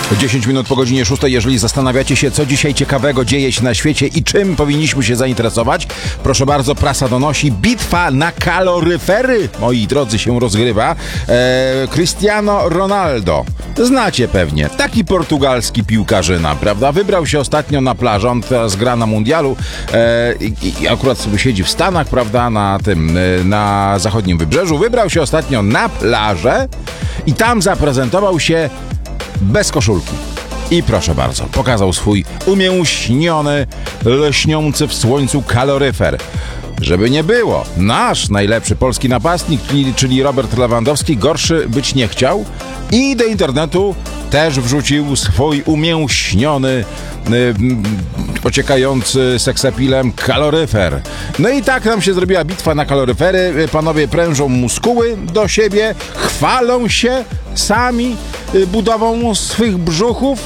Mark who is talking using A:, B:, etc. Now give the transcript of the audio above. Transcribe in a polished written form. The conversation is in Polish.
A: 10 minut po godzinie 6. Jeżeli zastanawiacie się, co dzisiaj ciekawego dzieje się na świecie i czym powinniśmy się zainteresować, proszę bardzo, prasa donosi: bitwa na kaloryfery, moi drodzy, się rozgrywa. Cristiano Ronaldo, znacie pewnie, taki portugalski piłkarzyna, prawda? Wybrał się ostatnio na plażę, on teraz gra na mundialu i akurat sobie siedzi w Stanach, prawda, na zachodnim wybrzeżu. Wybrał się ostatnio na plażę i tam zaprezentował się bez koszulki. I proszę bardzo, pokazał swój umięśniony, lśniący w słońcu kaloryfer. Żeby nie było, nasz najlepszy polski napastnik, czyli Robert Lewandowski, gorszy być nie chciał i do internetu też wrzucił swój umięśniony, ociekający seksapilem kaloryfer. No i tak nam się zrobiła bitwa na kaloryfery. Panowie prężą muskuły do siebie, chwalą się sami budową swych brzuchów,